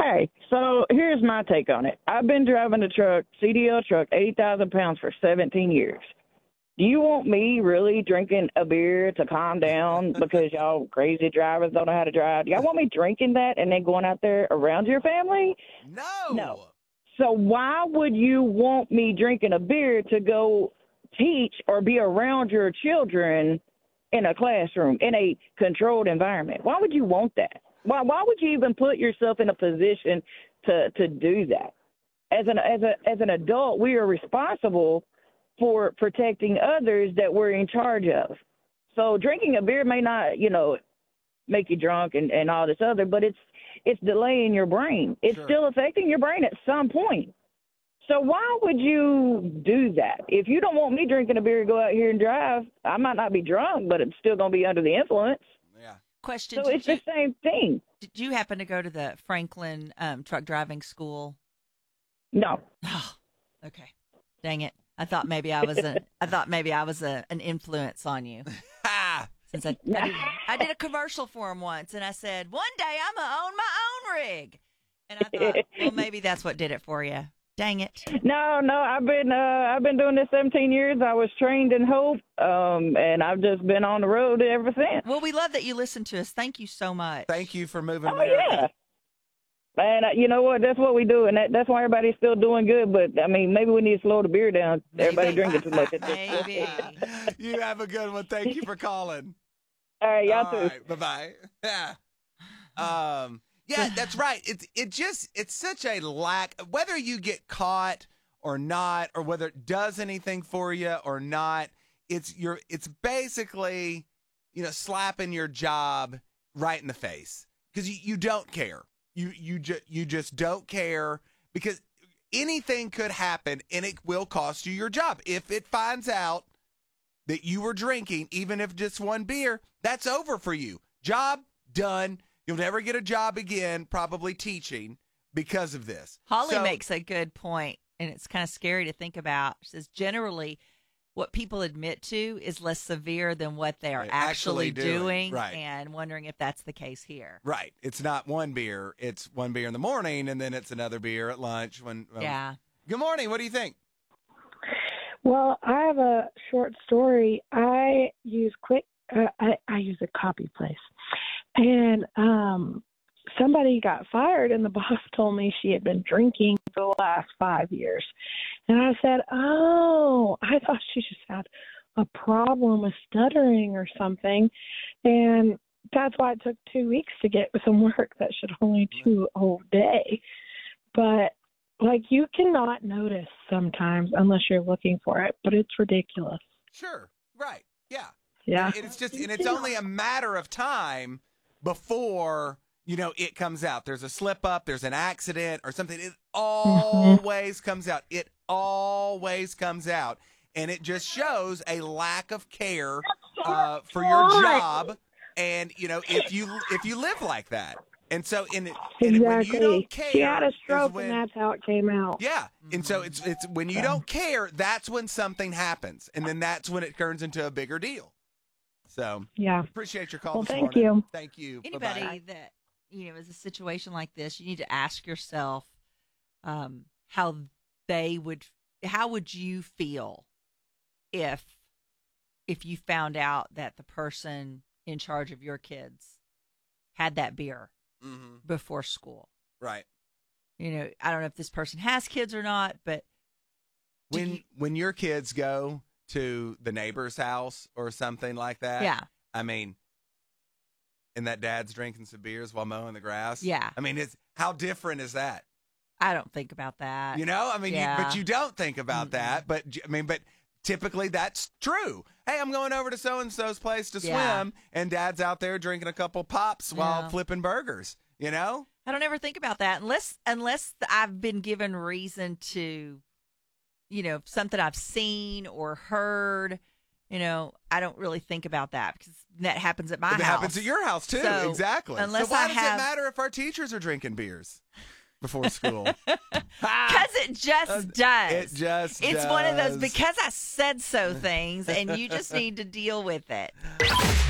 Hey, so here's my take on it. I've been driving a truck, CDL truck, 80,000 pounds for 17 years. Do you want me really drinking a beer to calm down because y'all crazy drivers don't know how to drive? Y'all want me drinking that and then going out there around your family? No. No. So why would you want me drinking a beer to go teach or be around your children in a classroom, in a controlled environment? Why would you want that? Why would you even put yourself in a position to do that? As an adult, we are responsible for protecting others that we're in charge of. So drinking a beer may not, make you drunk and all this other, but it's delaying your brain. It's still affecting your brain at some point. So why would you do that? If you don't want me drinking a beer to go out here and drive, I might not be drunk, but I'm still going to be under the influence. Yeah. Question. So it's the same thing. Did you happen to go to the Franklin truck driving school? No. Oh, okay. Dang it. I thought maybe I was an influence on you. Since I did a commercial for him once, and I said, one day I'm going to own my own rig. And I thought, well, maybe that's what did it for you. Dang it. No, I've been doing this 17 years. I was trained in Hope, and I've just been on the road ever since. Well, we love that you listen to us. Thank you so much. Thank you for moving. Oh, yeah. And you know what? That's what we do, and that's why everybody's still doing good. But, I mean, maybe we need to slow the beer down. Everybody drinking too much. Maybe. You have a good one. Thank you for calling. All right, y'all too. Right, bye-bye. Yeah. Yeah, that's right. It's such a lack, whether you get caught or not, or whether it does anything for you or not. It's basically, slapping your job right in the face because you don't care. You just don't care because anything could happen and it will cost you your job. If it finds out that you were drinking, even if just one beer, that's over for you. Job done. You'll never get a job again, probably teaching, because of this. Holly makes a good point, and it's kind of scary to think about. She says, generally, what people admit to is less severe than what they are actually doing, right. And wondering if that's the case here. Right. It's not one beer. It's one beer in the morning, and then it's another beer at lunch. Yeah. Good morning. What do you think? Well, I have a short story. I use I use a copy place. And somebody got fired, and the boss told me she had been drinking for the last 5 years. And I said, oh, I thought she just had a problem with stuttering or something. And that's why it took 2 weeks to get some work that should only do a whole day. But, you cannot notice sometimes unless you're looking for it, but it's ridiculous. Sure. Right. Yeah. Yeah. And it's only a matter of time before, it comes out. There's a slip up, there's an accident or something. It always comes out. It always comes out. And it just shows a lack of care for your job. And, if you live like that. And so when you don't care, she had a stroke, and that's how it came out. Yeah, and so it's when you don't care, that's when something happens, and then that's when it turns into a bigger deal. So yeah, appreciate your call. Well, this thank morning. you. Thank you. Anybody Bye-bye. that is a situation like this, you need to ask yourself, how would you feel if you found out that the person in charge of your kids had that beer before school. Right. I don't know if this person has kids or not, but when your kids go to the neighbor's house or something like that, yeah. I mean, and that dad's drinking some beers while mowing the grass. Yeah. I mean, how different is that? I don't think about that. But you don't think about that. But typically that's true. Hey, I'm going over to so-and-so's place to swim, and dad's out there drinking a couple pops while flipping burgers, I don't ever think about that unless I've been given reason to, something I've seen or heard, I don't really think about that because that happens at my house. It happens at your house, too. So, exactly. So why does it matter if our teachers are drinking beers before school? Because it just does. It's one of those because I said so things, and you just need to deal with it.